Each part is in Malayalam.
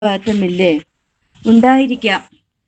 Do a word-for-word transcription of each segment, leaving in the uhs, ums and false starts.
ഭാഗത്തുമില്ലേ? ഉണ്ടായിരിക്കാം.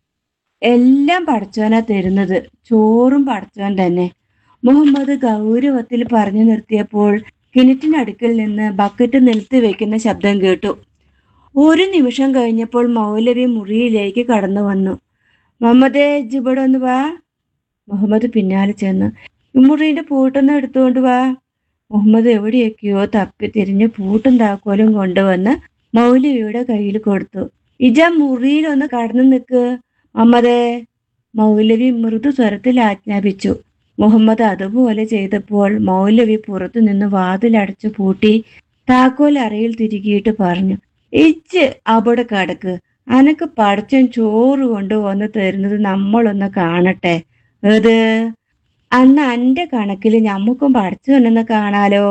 എല്ലാം പടച്ചോനാ തരുന്നത്. ചോറും പടച്ചോൻ തന്നെ. മുഹമ്മദ് ഗൗരവത്തിൽ പറഞ്ഞു നിർത്തിയപ്പോൾ കിണറ്റിനടുക്കിൽ നിന്ന് ബക്കറ്റ് നിലത്ത് വെക്കുന്ന ശബ്ദം കേട്ടു. ഒരു നിമിഷം കഴിഞ്ഞപ്പോൾ മൗലവി മുറിയിലേക്ക് കടന്നു വന്നു. മുഹമ്മദേ, ഇജ്ജ് ഇവിടെ ഒന്ന് വാ. മുഹമ്മദ് പിന്നാലെ ചെന്നു. മുറിയുടെ പൂട്ടൊന്ന് എടുത്തുകൊണ്ട് വാ. മുഹമ്മദ് എവിടെയൊക്കെയോ തപ്പി തിരിഞ്ഞ് പൂട്ടും താക്കോലും കൊണ്ടുവന്ന് മൗലവിയുടെ കയ്യിൽ കൊടുത്തു. ഇജ മുറിയിലൊന്ന് കടന്നു നിൽക്ക് മുഹമ്മദേ. മൗലവി മൃദു സ്വരത്തിൽ ആജ്ഞാപിച്ചു. മുഹമ്മദ് അതുപോലെ ചെയ്തപ്പോൾ മൗലവി പുറത്തു നിന്ന് വാതിലടച്ചു പൂട്ടി താക്കോൽ അറയിൽ തിരികിയിട്ട് പറഞ്ഞു, ഇജ്ജ് അവിടെ കടക്ക്. അനക്ക് പടച്ചൻ ചോറ് കൊണ്ടുവന്ന് തരുന്നത് നമ്മളൊന്ന് കാണട്ടെ. ഏത്? അന്ന് അന്റെ കണക്കിൽ ഞമ്മക്കും പടച്ചോനൊന്ന് കാണാലോ.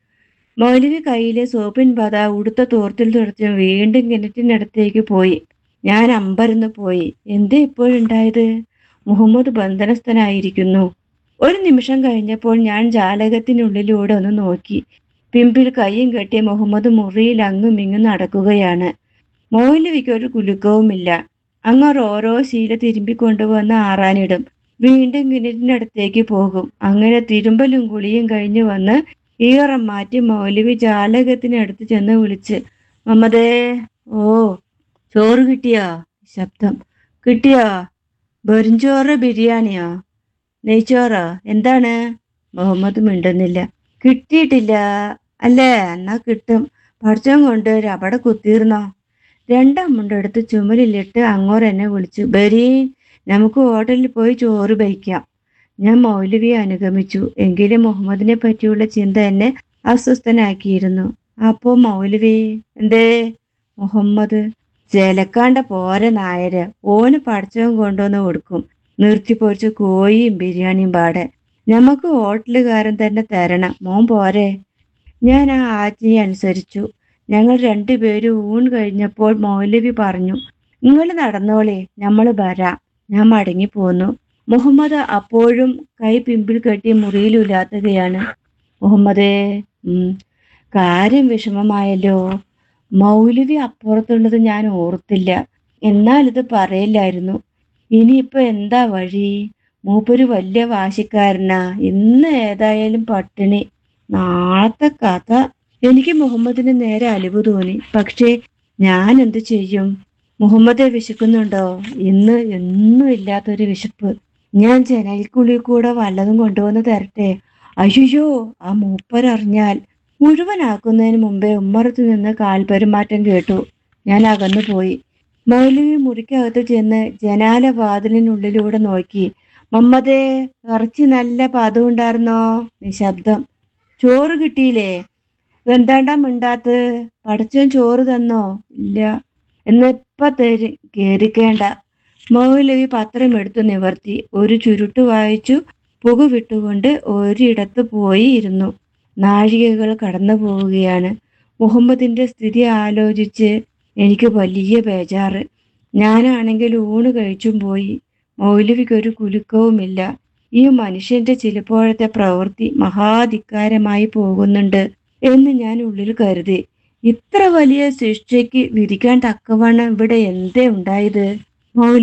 മൗലവി കയ്യിലെ സോപ്പിൻ പത ഉടുത്ത തോർത്തിൽ തുടച്ച് വീണ്ടും കിണറ്റിനടുത്തേക്ക് പോയി. ഞാൻ അമ്പരന്ന് പോയി. എന്തേ ഇപ്പോഴുണ്ടായത്? മുഹമ്മദ് ബന്ധനസ്ഥനായിരിക്കുന്നു. ഒരു നിമിഷം കഴിഞ്ഞപ്പോൾ ഞാൻ ജാലകത്തിനുള്ളിലൂടെ ഒന്ന് നോക്കി. പിമ്പിൽ കയ്യും കെട്ടി മുഹമ്മദ് മുറിയിൽ അങ്ങും ഇങ്ങും നടക്കുകയാണ്. മൗലവിക്ക് ഒരു കുലുക്കവുമില്ല. അങ്ങർ ഓരോ ശീല തിരുമ്പിക്കൊണ്ടുവന്ന് ആറാനിടും. വീണ്ടും കിണറ്റിനടുത്തേക്ക് പോകും. അങ്ങനെ തിരുമ്പലും കുളിയും കഴിഞ്ഞു വന്ന് ഈറം മാറ്റി മൗലവി ജാലകത്തിനടുത്ത് ചെന്ന് വിളിച്ച്, മുഹമ്മദേ. ഓ, ചോറ് കിട്ടിയോ? ശബ്ദം. കിട്ടിയോ? വെറുംചോറ്, ബിരിയാണിയോ, നെയ്ച്ചോറോ, എന്താണ്? മുഹമ്മദ് മിണ്ടുന്നില്ല. കിട്ടിയിട്ടില്ല അല്ലേ? എന്നാ കിട്ടും. പഠിച്ചം കൊണ്ട് അവിടെ കുത്തിയിരുന്നോ? രണ്ടാം മുണ്ടെടുത്ത് ചുമലിലിട്ട് അങ്ങോർ എന്നെ വിളിച്ചു. ബരീൻ, നമുക്ക് ഹോട്ടലിൽ പോയി ചോറ് വയ്ക്കാം. ഞാൻ മൗലവിയെ അനുഗമിച്ചു. എങ്കിലും മുഹമ്മദിനെ പറ്റിയുള്ള ചിന്ത എന്നെ അസ്വസ്ഥനാക്കിയിരുന്നു. അപ്പോ മൗലവി എന്തേ? മുഹമ്മദ് ജലക്കാണ്ട പോരെ നായര്. ഓന് പഠിച്ചവൻ കൊണ്ടുവന്ന് കൊടുക്കും. നിർത്തിപ്പൊരിച്ച് കോഴിയും ബിരിയാണിയും പാടെ. ഞമ്മക്ക് ഹോട്ടലുകാരൻ തന്നെ തരണം. മോൻ പോരെ? ഞാൻ ആ ആജ്ഞയെ അനുസരിച്ചു. ഞങ്ങൾ രണ്ടുപേരും ഊൺ കഴിഞ്ഞപ്പോൾ മൗലവി പറഞ്ഞു, നിങ്ങൾ നടന്നോളേ, നമ്മൾ വരാം. ഞാൻ മടങ്ങിപ്പോന്നു. മുഹമ്മദ് അപ്പോഴും കൈ പിമ്പിൽ കെട്ടി മുറിയിൽ ഉലാത്തുകയാണ്. മുഹമ്മദേ. ഉം കാര്യം വിഷമമായല്ലോ. മൗലവി അപ്പുറത്തുള്ളത് ഞാൻ ഓർത്തില്ല. എന്നാൽ ഇത് പറയില്ലായിരുന്നു. ഇനിയിപ്പോ എന്താ വഴി? മൂപ്പര് വലിയ വാശിക്കാരനാ. ഇന്ന് ഏതായാലും പട്ടിണി. നാളത്തെ കഥ. എനിക്ക് മുഹമ്മദിന് നേരെ അലിവ് തോന്നി. പക്ഷേ ഞാൻ എന്തു ചെയ്യും? മുഹമ്മദെ, വിശക്കുന്നുണ്ടോ? ഇന്ന് എന്നും ഇല്ലാത്തൊരു വിശപ്പ്. ഞാൻ ജനൽക്കുള്ളിൽ കൂടെ വല്ലതും കൊണ്ടുവന്ന് തരട്ടെ? അയ്യോ, ആ മൂപ്പരറിഞ്ഞാൽ. മുഴുവനാക്കുന്നതിന് മുമ്പേ ഉമ്മറത്ത് നിന്ന് കാൽപെരുമാറ്റം കേട്ടു. ഞാൻ അകന്നു പോയി. മൗലവി മുറിക്കകത്ത് ചെന്ന് ജനാല വാതിലിനുള്ളിലൂടെ നോക്കി. മുഹമ്മദേ, ഇറച്ചി നല്ല പദമുണ്ടായിരുന്നോ? നിശബ്ദം. ചോറ് കിട്ടിയില്ലേ? എന്താണ്ടാ മിണ്ടാത്ത്? പടച്ചോൻ ചോറ് തന്നോ? ഇല്ല. എന്നിപ്പ തരി കേറിക്കേണ്ട. മൗലവി പത്രം എടുത്തു നിവർത്തി. ഒരു ചുരുട്ട് വായിച്ചു പുക വിട്ടുകൊണ്ട് ഒരിടത്ത് പോയി ഇരുന്നു. നാഴികകൾ കടന്നു പോവുകയാണ്. മുഹമ്മദിന്റെ സ്ഥിതി ആലോചിച്ച് എനിക്ക് വലിയ ബേജാറ്. ഞാനാണെങ്കിൽ ഊണ് കഴിച്ചും പോയി. മൗലവിക്കൊരു കുലുക്കവുമില്ല. ഈ മനുഷ്യന്റെ ചിലപ്പോഴത്തെ പ്രവൃത്തി മഹാധിക്കാരമായി പോകുന്നുണ്ട് എന്ന് ഞാൻ ഉള്ളിൽ കരുതി. ഇത്ര വലിയ ശിക്ഷയ്ക്ക് വിധിക്കാൻ തക്കവണ്ണം ഇവിടെ എന്തേ ഉണ്ടായത്? മൗലവി